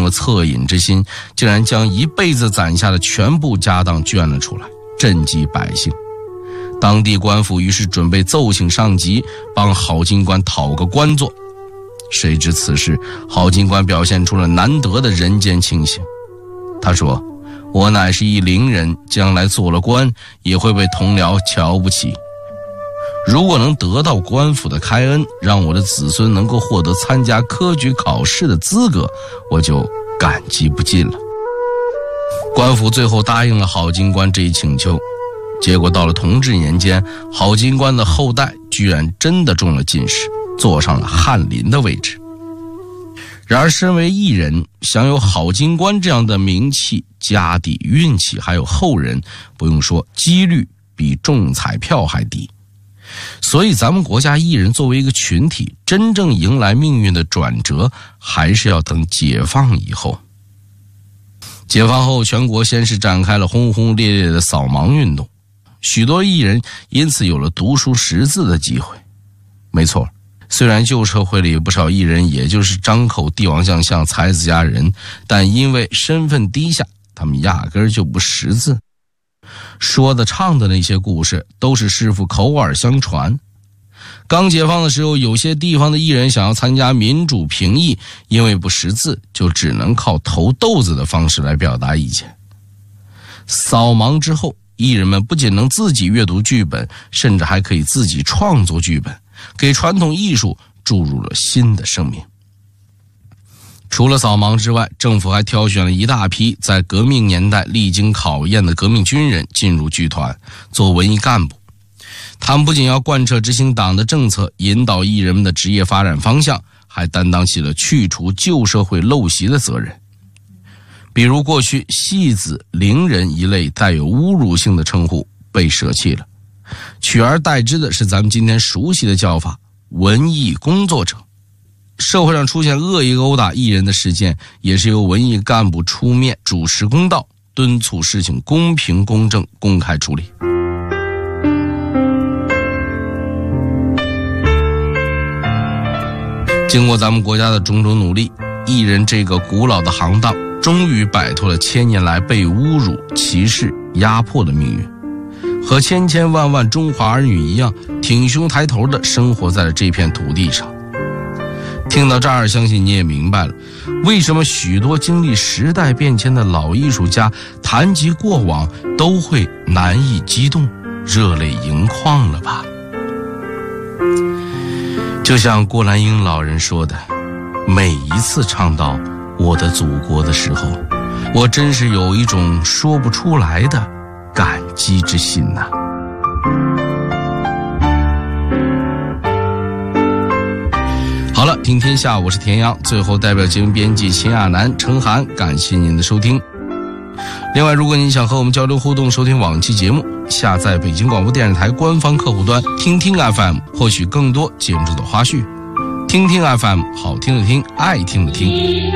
了恻隐之心，竟然将一辈子攒下的全部家当捐了出来，赈济百姓。当地官府于是准备奏请上级，帮郝金官讨个官做。谁知此时郝金官表现出了难得的人间清醒。他说：我乃是一伶人，将来做了官也会被同僚瞧不起。如果能得到官府的开恩，让我的子孙能够获得参加科举考试的资格，我就感激不尽了。官府最后答应了郝金官这一请求，结果到了同治年间，郝金官的后代居然真的中了进士，坐上了翰林的位置。然而身为艺人，享有郝金官这样的名气、家底、运气还有后人，不用说，几率比中彩票还低。所以咱们国家艺人作为一个群体，真正迎来命运的转折，还是要等解放以后。解放后，全国先是展开了轰轰烈烈的扫盲运动，许多艺人因此有了读书识字的机会。没错，虽然旧社会里不少艺人也就是张口帝王将相才子佳人，但因为身份低下，他们压根就不识字。说的唱的那些故事都是师傅口耳相传。刚解放的时候，有些地方的艺人想要参加民主评议，因为不识字，就只能靠投豆子的方式来表达意见。扫盲之后，艺人们不仅能自己阅读剧本，甚至还可以自己创作剧本，给传统艺术注入了新的生命。除了扫盲之外，政府还挑选了一大批在革命年代历经考验的革命军人进入剧团做文艺干部。他们不仅要贯彻执行党的政策，引导艺人们的职业发展方向，还担当起了去除旧社会陋习的责任。比如过去戏子、伶人一类带有侮辱性的称呼被舍弃了，取而代之的是咱们今天熟悉的叫法——文艺工作者。社会上出现恶意殴打艺人的事件，也是由文艺干部出面主持公道，敦促事情公平公正公开处理。经过咱们国家的种种努力，艺人这个古老的行当终于摆脱了千年来被侮辱、歧视、压迫的命运，和千千万万中华儿女一样，挺胸抬头地生活在了这片土地上。听到这儿，相信你也明白了，为什么许多经历时代变迁的老艺术家谈及过往都会难以激动、热泪盈眶了吧？就像郭兰英老人说的，每一次唱到我的祖国的时候，我真是有一种说不出来的感激之心呐。好了，听天下，我是田阳，最后代表节目编辑秦亚楠、陈涵，感谢您的收听。另外，如果您想和我们交流互动，收听往期节目，下载北京广播电视台官方客户端听听 FM， 获取更多节目中的花絮。听听 FM， 好听的听，爱听的听。